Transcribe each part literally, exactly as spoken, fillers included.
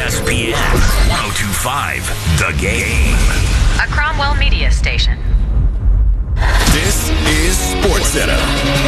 S P N one oh two point five, The Game. A Cromwell Media Station. This is SportsCenter.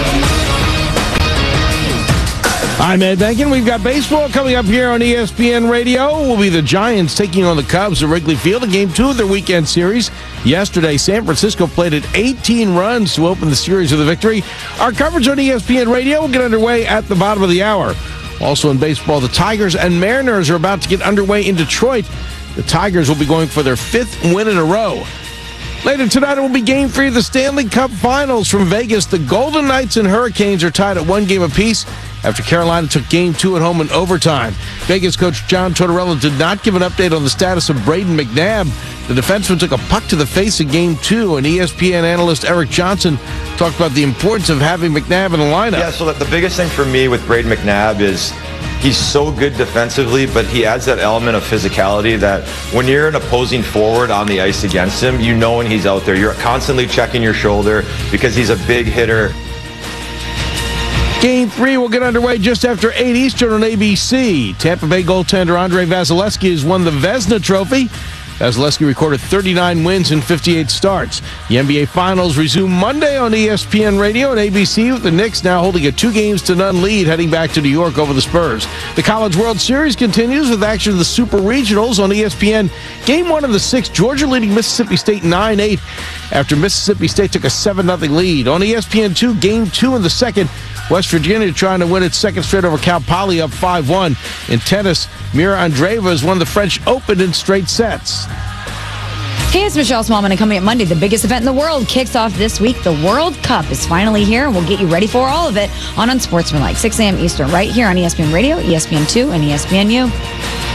I'm Ed Benkin. We've got baseball coming up here on E S P N Radio. Will be the Giants taking on the Cubs at Wrigley Field in Game two of their weekend series. Yesterday, San Francisco played at eighteen runs to open the series with a victory. Our coverage on E S P N Radio will get underway at the bottom of the hour. Also in baseball, the Tigers and Mariners are about to get underway in Detroit. The Tigers will be going for their fifth win in a row. Later tonight, it will be Game three of the Stanley Cup Finals from Vegas. The Golden Knights and Hurricanes are tied at one game apiece after Carolina took Game two at home in overtime. Vegas coach John Tortorella did not give an update on the status of Brayden McNabb. The defenseman took a puck to the face in Game two, and E S P N analyst Eric Johnson talked about the importance of having McNabb in the lineup. Yeah, so the biggest thing for me with Brayden McNabb is he's so good defensively, but he adds that element of physicality that when you're an opposing forward on the ice against him, you know when he's out there. You're constantly checking your shoulder because he's a big hitter. Game three will get underway just after eight Eastern on A B C. Tampa Bay goaltender Andrei Vasilevskiy has won the Vezina Trophy. Vasilevskiy recorded thirty-nine wins in fifty-eight starts. The N B A Finals resume Monday on E S P N Radio and A B C, with the Knicks now holding a two games to none lead heading back to New York over the Spurs. The College World Series continues with action of the Super Regionals on E S P N. Game one of the six, Georgia leading Mississippi State nine eight after Mississippi State took a seven nothing lead. On E S P N two, Game two in the second, West Virginia trying to win its second straight over Cal Poly, up five one. In tennis, Mira Andreeva has won the French Open in straight sets. Hey, it's Michelle Smallman, and coming up Monday, the biggest event in the world kicks off this week. The World Cup is finally here, and we'll get you ready for all of it on Unsportsmanlike, six a.m. Eastern, right here on E S P N Radio, E S P N two, and E S P N U.